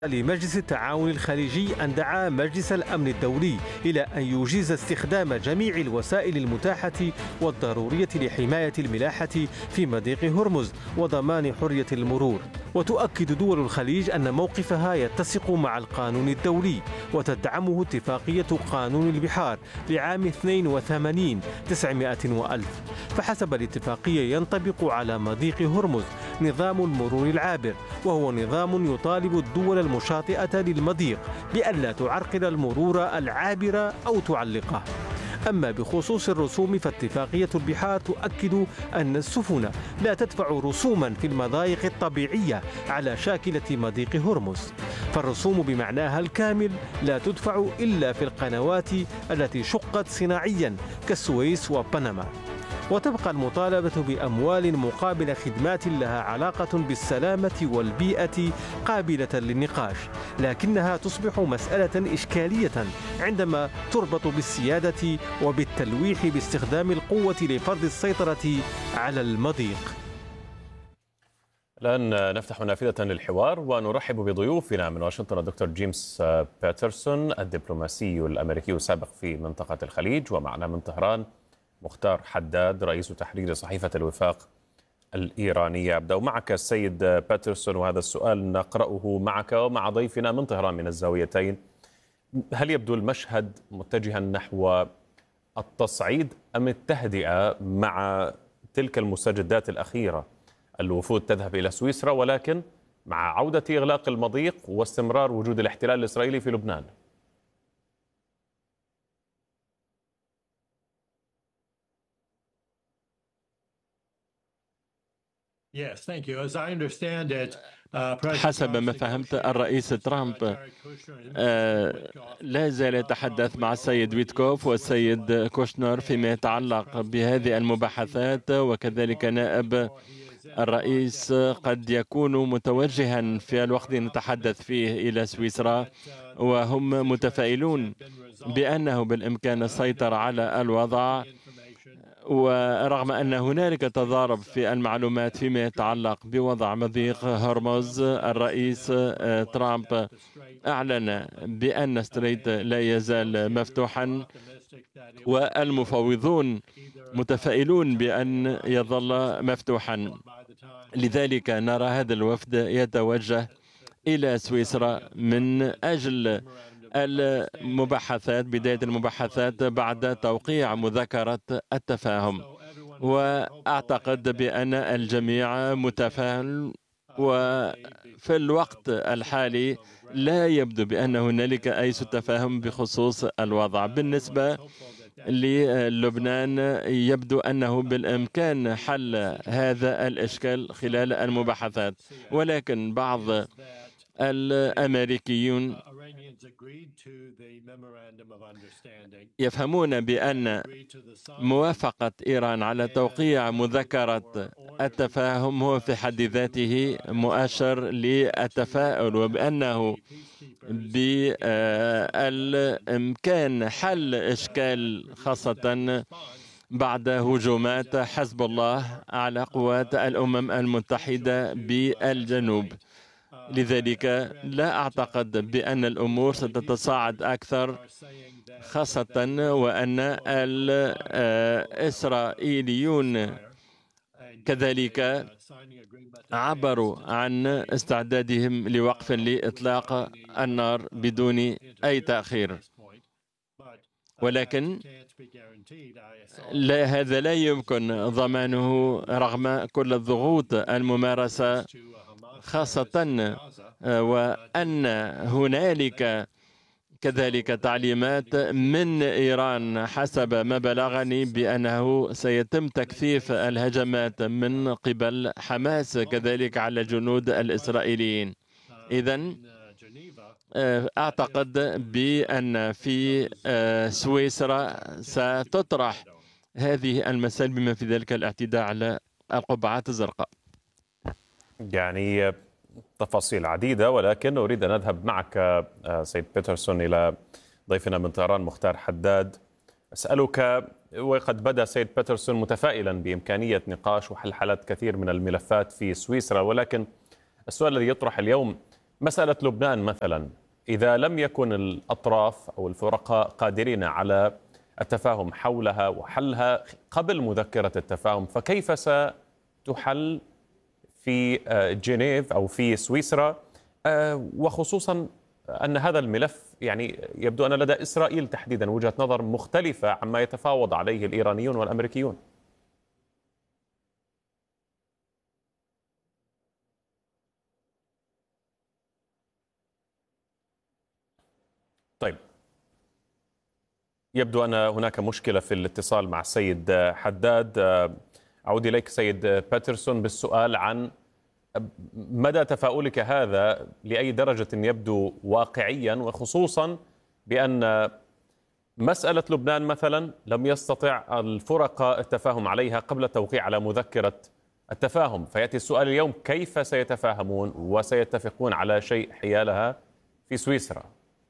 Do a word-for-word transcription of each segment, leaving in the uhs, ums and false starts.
لمجلس التعاون الخليجي أن دعا مجلس الأمن الدولي إلى أن يجيز استخدام جميع الوسائل المتاحة والضرورية لحماية الملاحة في مضيق هرمز وضمان حرية المرور. وتؤكد دول الخليج أن موقفها يتسق مع القانون الدولي وتدعمه اتفاقية قانون البحار لعام اثنين وثمانين تسعمائة وألف. فحسب الاتفاقية ينطبق على مضيق هرمز نظام المرور العابر، وهو نظام يطالب الدول المشاطئة للمضيق بألا تعرقل المرور العابر أو تعلقه. أما بخصوص الرسوم فاتفاقية البحار تؤكد أن السفن لا تدفع رسوما في المضايق الطبيعية على شاكلة مضيق هرمز، فالرسوم بمعناها الكامل لا تدفع إلا في القنوات التي شقت صناعيا كالسويس وبنما. وتبقى المطالبة بأموال مقابل خدمات لها علاقة بالسلامة والبيئة قابلة للنقاش، لكنها تصبح مسألة إشكالية عندما تربط بالسيادة وبالتلويح باستخدام القوة لفرض السيطرة على المضيق. الآن نفتح نافذة للحوار ونرحب بضيوفنا من واشنطن الدكتور جيمس بيترسون الدبلوماسي الأمريكي السابق في منطقة الخليج، ومعنا من طهران مختار حداد رئيس تحرير صحيفة الوفاق الإيرانية. أبدأ معك السيد بيترسون، وهذا السؤال نقرأه معك ومع ضيفنا من طهران من الزاويتين. هل يبدو المشهد متجها نحو التصعيد أم التهدئة مع تلك المستجدات الأخيرة؟ الوفود تذهب إلى سويسرا، ولكن مع عودة إغلاق المضيق واستمرار وجود الاحتلال الإسرائيلي في لبنان. حسب ما فهمت الرئيس ترامب لا زال يتحدث مع السيد ويتكوف والسيد كوشنر فيما يتعلق بهذه المباحثات، وكذلك نائب الرئيس قد يكون متوجها في الوقت نتحدث فيه إلى سويسرا، وهم متفائلون بأنه بالإمكان السيطرة على الوضع. ورغم أن هنالك تضارب في المعلومات فيما يتعلق بوضع مضيق هرمز، الرئيس ترامب أعلن بأن ستريت لا يزال مفتوحا، والمفوضون متفائلون بأن يظل مفتوحا. لذلك نرى هذا الوفد يتوجه إلى سويسرا من أجل المباحثات، بداية المباحثات بعد توقيع مذكرة التفاهم. وأعتقد بأن الجميع متفاهم، وفي الوقت الحالي لا يبدو بأن هنالك أي تفاهم بخصوص الوضع. بالنسبة للبنان يبدو أنه بالإمكان حل هذا الإشكال خلال المباحثات، ولكن بعض الأمريكيون يفهمون بأن موافقة إيران على توقيع مذكرة التفاهم هو في حد ذاته مؤشر للتفاؤل، وبأنه بالإمكان حل إشكال خاصة بعد هجومات حزب الله على قوات الأمم المتحدة بالجنوب. لذلك لا أعتقد بأن الأمور ستتصاعد أكثر، خاصة وأن الإسرائيليون كذلك عبروا عن استعدادهم لوقف لإطلاق النار بدون أي تأخير. ولكن لا هذا لا يمكن ضمانه رغم كل الضغوط الممارسة، خاصة وأن هنالك كذلك تعليمات من إيران حسب ما بلغني بأنه سيتم تكثيف الهجمات من قبل حماس كذلك على الجنود الإسرائيليين. إذن أعتقد بأن في سويسرا ستطرح هذه المسائل بما في ذلك الاعتداء على القبعات الزرقاء. يعني تفاصيل عديدة، ولكن أريد أن أذهب معك سيد بيترسون إلى ضيفنا من طهران مختار حداد. أسألك، وقد بدأ سيد بيترسون متفائلا بإمكانية نقاش وحل حالات كثير من الملفات في سويسرا، ولكن السؤال الذي يطرح اليوم مسألة لبنان مثلا، إذا لم يكن الأطراف أو الفرقاء قادرين على التفاهم حولها وحلها قبل مذكرة التفاهم، فكيف ستحل في جنيف أو في سويسرا؟ وخصوصا أن هذا الملف يعني يبدو أن لدى إسرائيل تحديدا وجهة نظر مختلفة عما يتفاوض عليه الإيرانيون والأمريكيون. طيب، يبدو أن هناك مشكلة في الاتصال مع السيد حداد. أعود إليك سيد باترسون بالسؤال عن مدى تفاؤلك هذا، لأي درجة يبدو واقعيا، وخصوصا بأن مسألة لبنان مثلا لم يستطع الفرقاء التفاهم عليها قبل التوقيع على مذكرة التفاهم، فيأتي السؤال اليوم: كيف سيتفاهمون وسيتفقون على شيء حيالها في سويسرا؟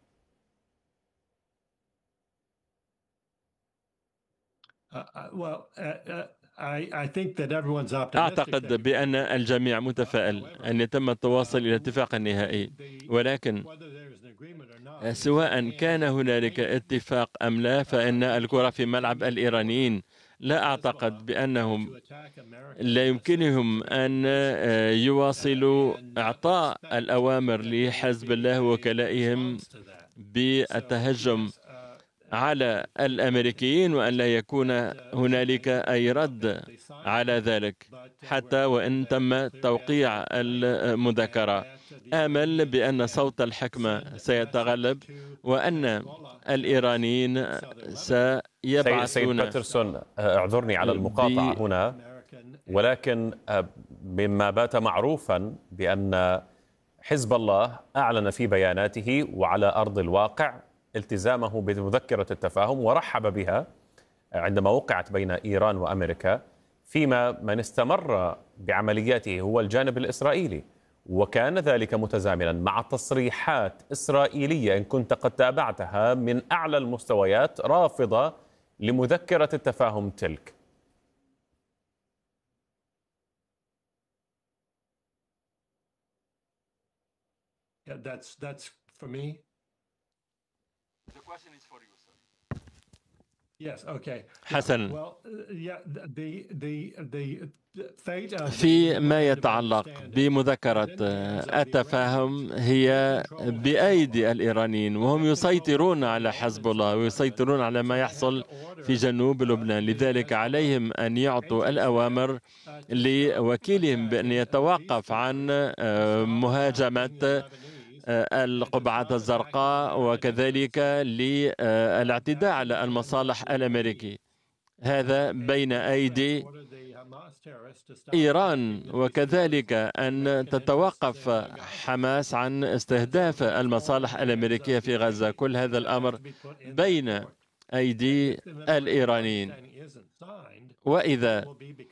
أعتقد بأن الجميع متفائل أن يتم التواصل إلى اتفاق نهائي، ولكن سواء كان هنالك اتفاق أم لا، فإن الكرة في ملعب الإيرانيين. لا أعتقد بأنهم لا يمكنهم أن يواصلوا إعطاء الأوامر لحزب الله ووكلائهم بالتهجم على الأمريكيين، وأن لا يكون هنالك أي رد على ذلك حتى وإن تم توقيع المذكرة. آمل بأن صوت الحكمة سيتغلب وأن الإيرانيين سيبعثون. سيد باترسون، اعذرني على المقاطعة هنا، ولكن مما بات معروفا بأن حزب الله أعلن في بياناته وعلى أرض الواقع التزامه بمذكرة التفاهم ورحب بها عندما وقعت بين إيران وأمريكا، فيما من استمر بعملياته هو الجانب الإسرائيلي، وكان ذلك متزامنا مع تصريحات إسرائيلية إن كنت قد تابعتها من أعلى المستويات رافضة لمذكرة التفاهم تلك. That's that's for me. The question is for you, sir. Yes, okay. حسن، Well, yeah, the the the fate of فيما يتعلق بمذكرة التفاهم هي بأيدي الإيرانيين، وهم يسيطرون على حزب الله ويسيطرون على ما يحصل في جنوب لبنان. لذلك عليهم أن يعطوا الأوامر لوكيلهم بأن يتوقف عن مهاجمة القبعة الزرقاء وكذلك للاعتداء على المصالح الأمريكية. هذا بين أيدي إيران، وكذلك أن تتوقف حماس عن استهداف المصالح الأمريكية في غزة. كل هذا الأمر بين أيدي الإيرانيين، وإذا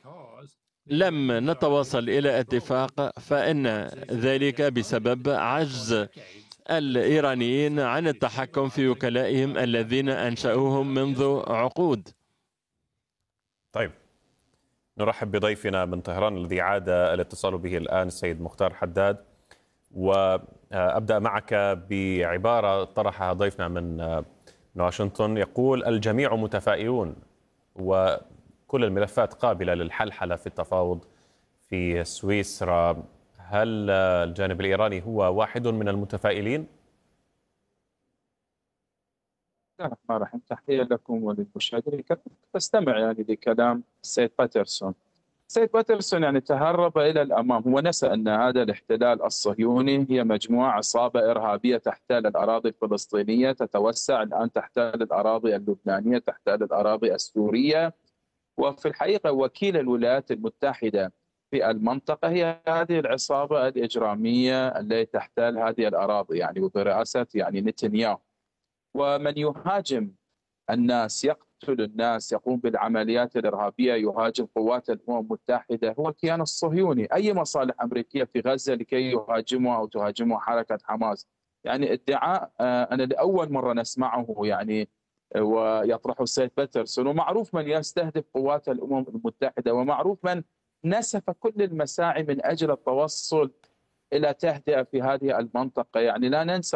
لم نتوصل إلى اتفاق فإن ذلك بسبب عجز الإيرانيين عن التحكم في وكلائهم الذين أنشأوهم منذ عقود. طيب، نرحب بضيفنا من طهران الذي عاد الاتصال به الآن، السيد مختار حداد، وأبدأ معك بعبارة طرحها ضيفنا من واشنطن، يقول: الجميع متفائلون وكل الملفات قابلة للحلحلة في التفاوض في سويسرا. هل الجانب الإيراني هو واحد من المتفائلين؟ الرحمن الرحيم، تحية لكم وللمشاهدين. تستمع يعني لكلام السيد باترسون. السيد باترسون يعني تهرب إلى الأمام، هو نسى أن هذا الاحتلال الصهيوني هي مجموعة عصابة إرهابية تحتل الأراضي الفلسطينية، تتوسع الآن تحتل الأراضي اللبنانية، تحتل الأراضي السورية، وفي الحقيقة وكيل الولايات المتحدة في المنطقة هي هذه العصابة الإجرامية التي تحتل هذه الأراضي يعني وبرئاسة يعني نتنياهو. ومن يهاجم الناس، يقتل الناس، يقوم بالعمليات الإرهابية، يهاجم قوات الأمم المتحدة، هو الكيان الصهيوني. أي مصالح أمريكية في غزة لكي يهاجمها أو تهاجمها حركة حماس؟ يعني ادعاء أنا لأول مرة نسمعه يعني ويطرحه السيد باترسون. ومعروف من يستهدف قوات الأمم المتحدة، ومعروف من نسف كل المساعي من أجل التوصل إلى تهدئة في هذه المنطقة. يعني لا ننسى